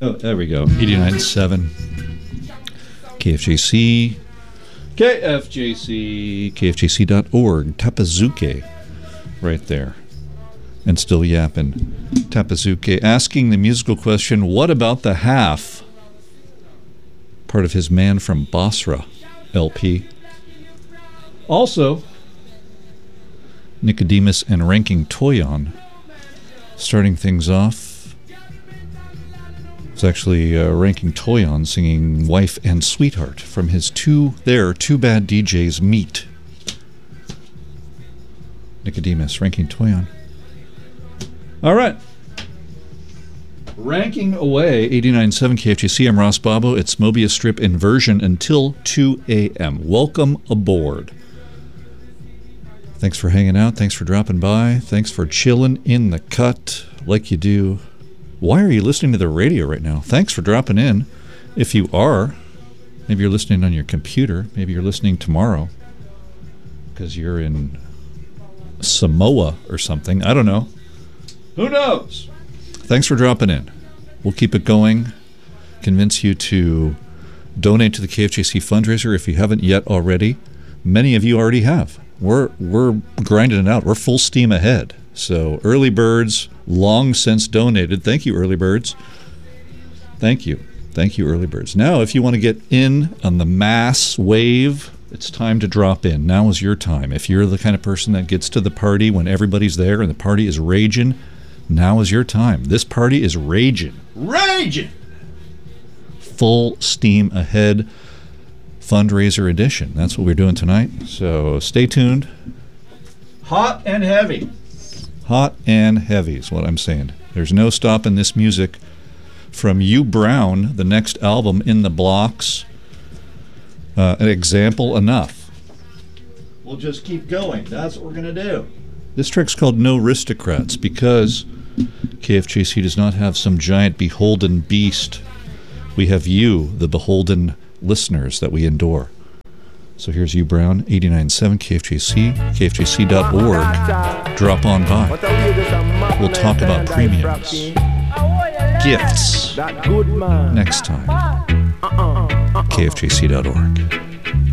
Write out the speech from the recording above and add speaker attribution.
Speaker 1: Oh, there we go. 89.7 KFJC, KFJC.org, Tapazuke, right there. And still yapping. Tapazuke asking the musical question, what about the half? Part of his Man from Basra LP. Also, Nicodemus and Ranking Toyon starting things off. It's actually Ranking Toyon singing Wife and Sweetheart from his Two Bad DJs Meet. Nicodemus, Ranking Toyon. All right. Ranking away, 89.7 KFGC. I'm Ross Bobo. It's Mobius Strip Inversion until 2 a.m. Welcome aboard. Thanks for hanging out. Thanks for dropping by. Thanks for chilling in the cut like you do. Why are you listening to the radio right now? Thanks for dropping in. If you are, maybe you're listening on your computer. Maybe you're listening tomorrow because you're in Samoa or something. I don't know. Who knows? Thanks for dropping in. We'll keep it going. Convince you to donate to the KFJC fundraiser if you haven't yet already. Many of you already have. We're grinding it out. We're full steam ahead. So early birds, long since donated. Thank you, early birds. Thank you. Thank you, early birds. Now, if you want to get in on the mass wave, it's time to drop in. Now is your time. If you're the kind of person that gets to the party when everybody's there and the party is raging, now is your time. This party is raging. Raging! Full steam ahead. Fundraiser edition. That's what we're doing tonight. So stay tuned. Hot and heavy. Hot and heavy is what I'm saying. There's no stopping this music from U Brown, the next album in the blocks. An example enough. We'll just keep going. That's what we're going to do. This track's called No Aristocrats because KFJC does not have some giant beholden beast. We have you, the beholden listeners that we endure. So here's U Brown, 89.7 KFJC, KFJC.org. Drop on by. We'll talk about premiums, gifts, next time. KFJC.org.